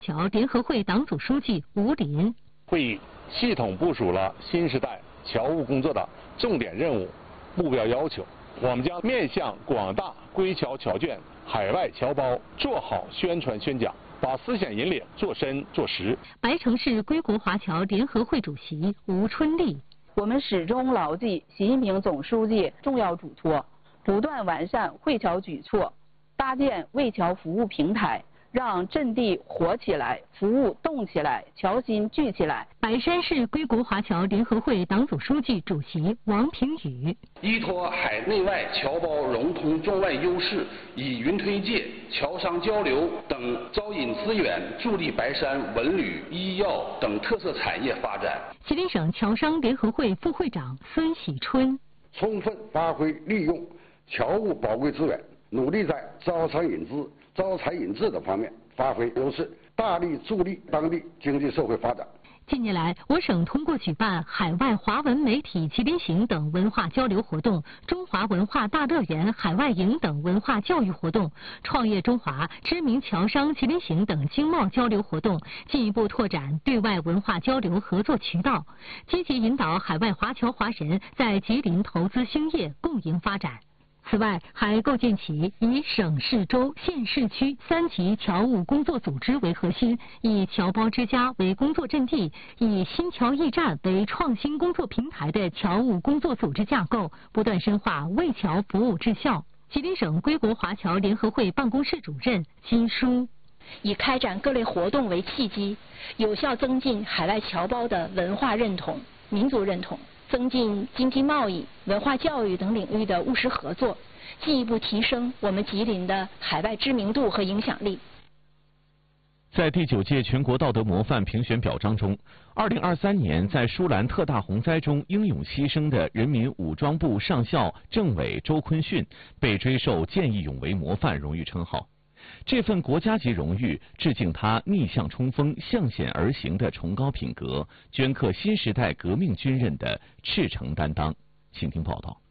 侨联合会党组书记吴林。 会议系统部署了新时代侨务工作的重点任务、目标要求。我们将面向广大归侨侨眷、海外侨胞做好宣传宣讲，把思想引领做深做实。 白城市归国华侨联合会主席吴春丽。 我们始终牢记习近平总书记重要嘱托，不断完善惠侨举措，搭建为侨服务平台，让阵地活起来，服务动起来，侨心聚起来。 白山市归国华侨联合会党组书记、主席王平宇。 依托海内外侨胞融通中外优势，以云推介、侨商交流等招引资源，助力白山文旅、医药等特色产业发展。 吉林省侨商联合会副会长孙喜春。 充分发挥利用侨务宝贵资源，努力在招商引资、招财引智等方面发挥优势，大力助力当地经济社会发展。 近年来，我省通过举办海外华文媒体吉林行等文化交流活动、中华文化大乐园海外营等文化教育活动、创业中华、知名侨商吉林行等经贸交流活动，进一步拓展对外文化交流合作渠道，积极引导海外华侨华人在吉林投资兴业，共赢发展。此外，还构建起以省市州县市区3级侨务工作组织为核心，以侨胞之家为工作阵地，以新侨驿站为创新工作平台的侨务工作组织架构，不断深化为侨服务治效。吉林省归国华侨联合会办公室主任金书。 以开展各类活动为契机，有效增进海外侨胞的文化认同、民族认同，增进经济贸易、文化教育等领域的务实合作，进一步提升我们吉林的海外知名度和影响力。 在第9届全国道德模范评选表彰中，2023年在舒兰特大洪灾中英勇牺牲的人民武装部上校政委周坤训被追授见义勇为模范荣誉称号。这份国家级荣誉致敬他逆向冲锋、向险而行的崇高品格，镌刻新时代革命军人的赤诚担当。请听报道。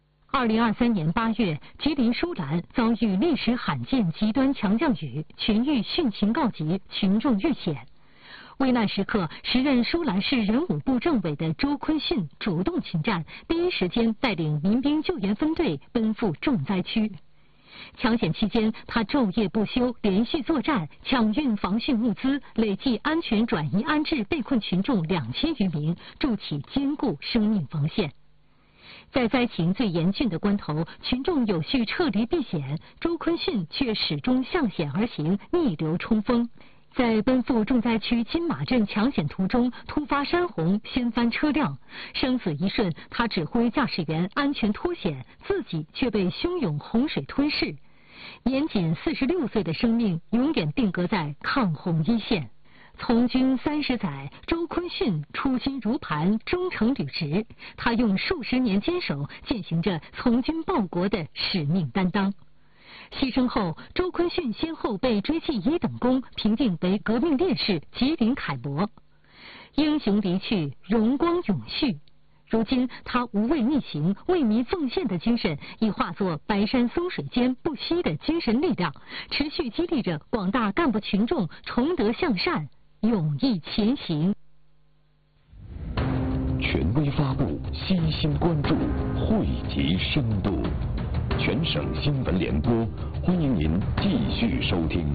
2023年8月，吉林舒兰遭遇历史罕见极端强降雨，全域汛情告急，群众遇险。危难时刻，时任舒兰市人武部政委的周坤训主动请战，第一时间带领民兵救援分队奔赴重灾区。抢险期间，他昼夜不休，连续作战，抢运防汛物资，累计安全转移安置被困群众2000余名，筑起坚固生命防线。在灾情最严峻的关头，群众有序撤离避险，周坤训却始终向险而行，逆流冲锋。在奔赴重灾区金马镇抢险途中，突发山洪，掀翻车辆，生死一瞬，他指挥驾驶员安全脱险，自己却被汹涌洪水吞噬。年仅46岁的生命，永远定格在抗洪一线。从军30载，周坤训初心如磐，忠诚履职。他用数十年坚守，践行着从军报国的使命担当。牺牲后，周坤训先后被追记1等功，评定为革命烈士、吉林楷模。英雄离去，荣光永续。如今，他无畏逆行、为民奉献的精神，已化作白山松水间不息的精神力量，持续激励着广大干部群众崇德向善、勇毅前行。 权威发布，悉心关注，汇集深度。全省新闻联播，欢迎您继续收听。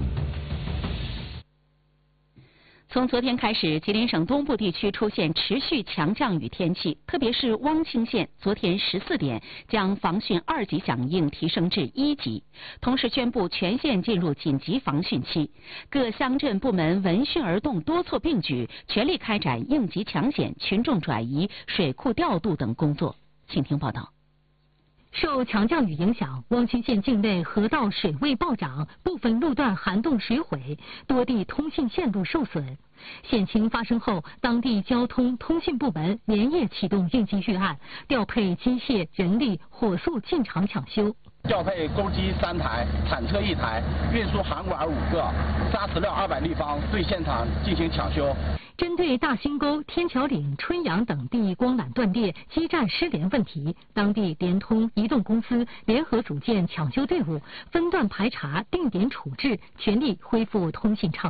从昨天开始，吉林省东部地区出现持续强降雨天气，特别是汪清县昨天14点将防汛2级响应提升至1级，同时宣布全县进入紧急防汛期。各乡镇部门闻讯而动，多措并举，全力开展应急抢险、群众转移、水库调度等工作。请听报道。 受强降雨影响，汪清县境内河道水位暴涨，部分路段涵洞水毁，多地通信线路受损。险情发生后，当地交通通信部门连夜启动应急预案，调配机械、人力，火速进场抢修。 调配钩机3台、铲车1台、运输涵管5个、砂石料200立方，对现场进行抢修。 针对大兴沟、天桥岭、春阳等地光缆断裂、基站失联问题，当地联通、移动公司联合组建抢修队伍，分段排查、定点处置，全力恢复通信畅通。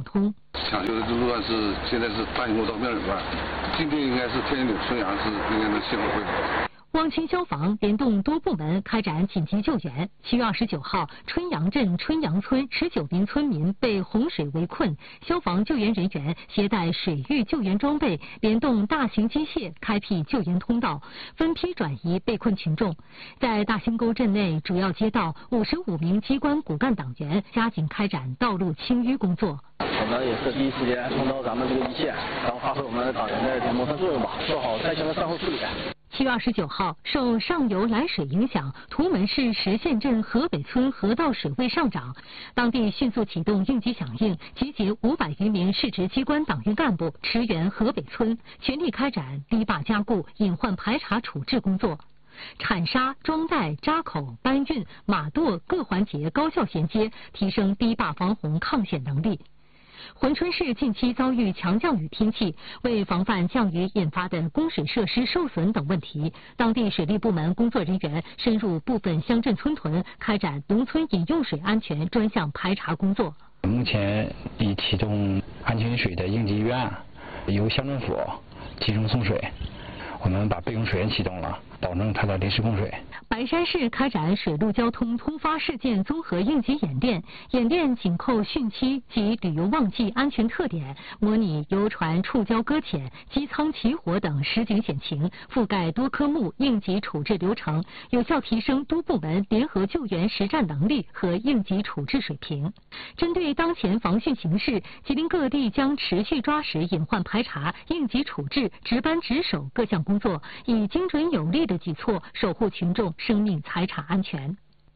抢救的路段是现在是大型国道面段，今天应该是天津春阳是应该能信号会好。 汪清消防联动多部门开展紧急救援。7月29号，春阳镇春阳村19名村民被洪水围困，消防救援人员携带水域救援装备，联动大型机械开辟救援通道，分批转移被困群众。在大兴沟镇内主要街道，55名机关骨干党员加紧开展道路清淤工作。 我们也是第一时间冲到咱们这个一线，然后发挥我们党员的谋生作用吧，做好灾情的善后处理。 7月29号，受上游来水影响，图门市石县镇河北村河道水位上涨，当地迅速启动应急响应，集结500余名市直机关党员干部驰援河北村，全力开展堤坝加固、隐患排查处置工作。铲沙、装袋、扎口、搬运、码垛各环节高效衔接，提升堤坝防洪抗险能力。珲春市近期遭遇强降雨天气，为防范降雨引发的供水设施受损等问题，当地水利部门工作人员深入部分乡镇村屯，开展农村饮用水安全专项排查工作。 目前已启动安全水的应急预案，由乡政府集中送水，我们把备用水源启动了，保证它的临时供水。 白山市开展水陆交通突发事件综合应急演练，演练紧扣汛期及旅游旺季安全特点，模拟游船触礁搁浅、机舱起火等实景险情，覆盖多科目应急处置流程，有效提升多部门联合救援实战能力和应急处置水平。针对当前防汛形势，吉林各地将持续抓实隐患排查、应急处置、值班值守各项工作，以精准有力的举措守护群众生命财产安全。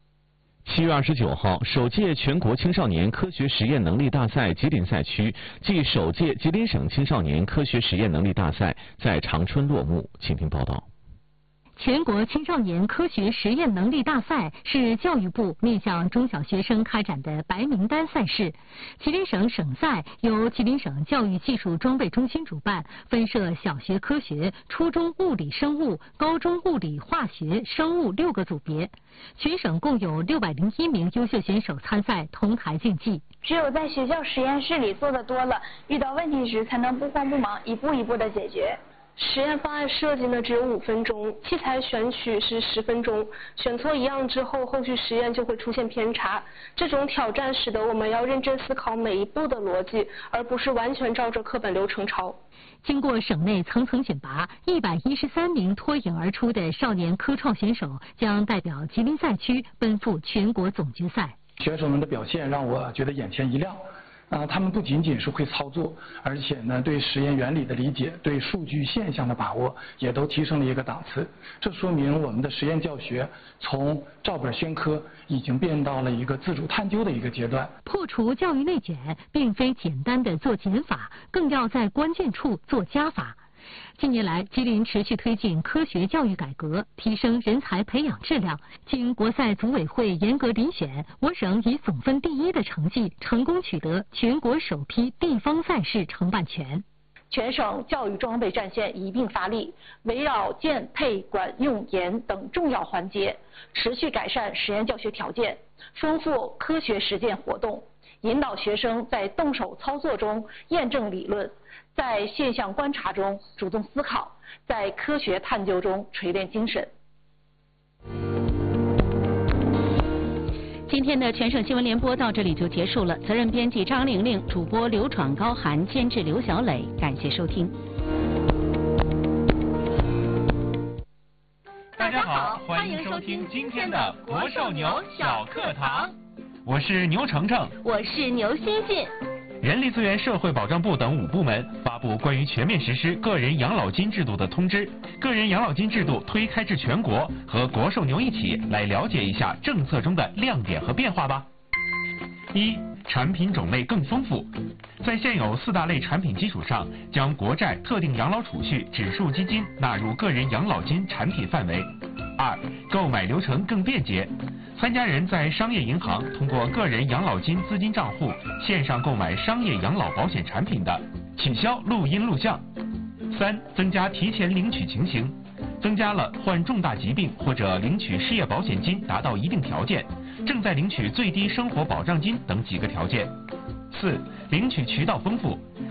7月29号，首届全国青少年科学实验能力大赛吉林赛区暨首届吉林省青少年科学实验能力大赛在长春落幕。请听报道。 全国青少年科学实验能力大赛是教育部面向中小学生开展的白名单赛事。吉林省省赛由吉林省教育技术装备中心主办，分设小学科学、初中物理生物、高中物理化学、生物6个组别。全省共有601名优秀选手参赛，同台竞技。 只有在学校实验室里做的多了，遇到问题时才能不慌不忙，一步一步的解决。 实验方案设计呢只有5分钟，器材选取是10分钟，选错一样之后，后续实验就会出现偏差。这种挑战使得我们要认真思考每一步的逻辑，而不是完全照着课本流程抄。 经过省内层层选拔，113名脱颖而出的少年科创选手将代表吉林赛区奔赴全国总决赛。 选手们的表现让我觉得眼前一亮。他们不仅仅是会操作，而且呢，对实验原理的理解，对数据现象的把握，也都提升了一个档次。这说明我们的实验教学从照本宣科，已经变到了一个自主探究的一个阶段。 破除教育内卷，并非简单的做减法，更要在关键处做加法。近年来，吉林持续推进科学教育改革，提升人才培养质量。经国赛组委会严格遴选，我省以总分第1的成绩，成功取得全国首批地方赛事承办权。 全省教育装备战线一并发力，围绕建、配、管、用、研等重要环节，持续改善实验教学条件，丰富科学实践活动，引导学生在动手操作中验证理论，在现象观察中主动思考，在科学探究中锤炼精神。 今天的全省新闻联播到这里就结束了。责任编辑张玲玲，主播刘闯、高涵，监制刘小磊。感谢收听。 大家好，欢迎收听今天的国寿牛小课堂。我是牛程程， 我是牛欣欣。 人力资源社会保障部等5部门发布关于全面实施个人养老金制度的通知，个人养老金制度推开至全国，和国寿牛一起来了解一下政策中的亮点和变化吧。1. 产品种类更丰富，在现有4大类产品基础上，将国债、特定养老储蓄、指数基金纳入个人养老金产品范围。2. 购买流程更便捷，参加人在商业银行通过个人养老金资金账户线上购买商业养老保险产品的，取消录音录像。3. 增加提前领取情形，增加了患重大疾病或者领取失业保险金达到一定条件，正在领取最低生活保障金等几个条件。 4. 领取渠道丰富。